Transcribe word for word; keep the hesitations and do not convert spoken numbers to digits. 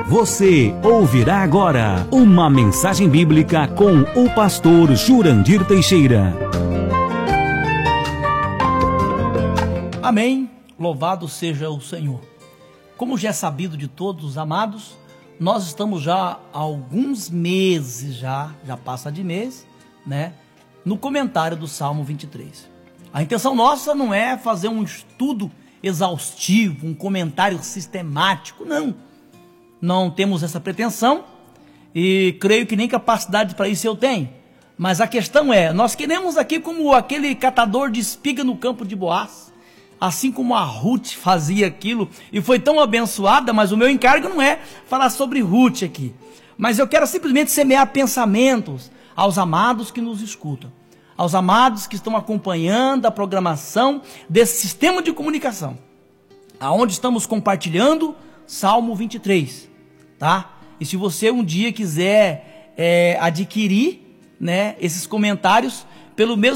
Você ouvirá agora uma mensagem bíblica com o pastor Jurandir Teixeira. Amém. Louvado seja o Senhor. Como já é sabido de todos os amados, nós estamos já há alguns meses, já, já passa de mês, né, no comentário do Salmo vinte e três. A intenção nossa não é fazer um estudo exaustivo, um comentário sistemático, não. Não temos essa pretensão e creio que nem capacidade para isso eu tenho. Mas a questão é, nós queremos aqui como aquele catador de espiga no campo de Boaz, assim como a Ruth fazia aquilo e foi tão abençoada, mas o meu encargo não é falar sobre Ruth aqui. Mas eu quero simplesmente semear pensamentos aos amados que nos escutam, aos amados que estão acompanhando a programação desse sistema de comunicação, aonde estamos compartilhando Salmo vinte e três, tá? E se você um dia quiser é, adquirir, né, esses comentários, pelo mesmo